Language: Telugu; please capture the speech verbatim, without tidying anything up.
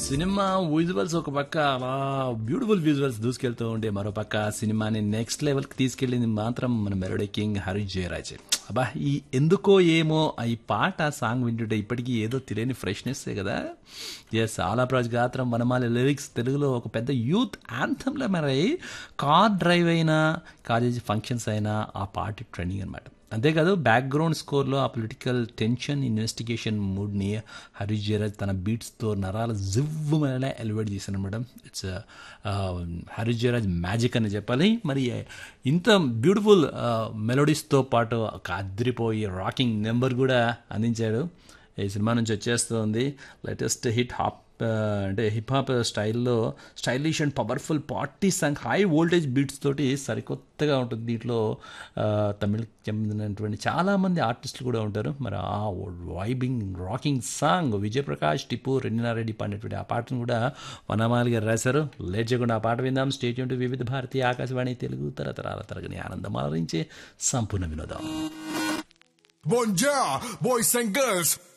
సినిమా విజువల్స్ ఒక పక్క అలా బ్యూటిఫుల్ విజువల్స్ దూసుకెళ్తూ ఉంటే మరో పక్క సినిమాని నెక్స్ట్ లెవెల్కి తీసుకెళ్ళింది మాత్రం మన మెలోడీ కింగ్ హరీష్ జయరాజ్. అబ్బా ఈ ఎందుకో ఏమో ఈ పాట సాంగ్ వింటుంటే ఇప్పటికీ ఏదో తెలియని ఫ్రెష్నెస్సే కదా. ఎస్ ఆలాప్రాజ్ గాత్రం వనమాలి లిరిక్స్ తెలుగులో ఒక పెద్ద యూత్ యాంథమ్లా మరి కార్ డ్రైవ్ అయినా కాలేజీ ఫంక్షన్స్ అయినా ఆ పాట ట్రెండింగ్ అనమాట. అంతేకాదు బ్యాక్గ్రౌండ్ స్కోర్లో ఆ పొలిటికల్ టెన్షన్ ఇన్వెస్టిగేషన్ మూడ్ని హరీష్ జయరాజ్ తన బీట్స్తో నరాల జివ్వు మనలా ఎలివేట్ చేశాను madam. It's Harish Jayaraj magic అని చెప్పాలి. మరి ఇంత బ్యూటిఫుల్ మెలోడీస్తో పాటు ఒక అద్రిపోయి రాకింగ్ నెంబర్ కూడా అందించాడు. ఈ సినిమా నుంచి వచ్చేస్తుంది లేటెస్ట్ హిట్ హాప్ అంటే హిప్ హాప్ స్టైల్లో stylish and powerful party song high voltage beats తోటి సరికొత్తగా ఉంటుంది. దీంట్లో తమిళకి చెందినటువంటి చాలామంది ఆర్టిస్టులు కూడా ఉంటారు. మరి ఆ vibing rocking song Vijay Prakash Tipu రెడ్డినారెడ్డి పాడినటువంటి ఆ పాటను కూడా వనమాలి గారు రాశారు. లేట్ చేయకుండా ఆ పాట విందాం. స్టేట్ యూన్ టు వివిధ భారతి ఆకాశవాణి తెలుగు తరతరాల తరగని ఆనందం ఆలరించే సంపూర్ణ వినోదం. Bonjour, boys and girls.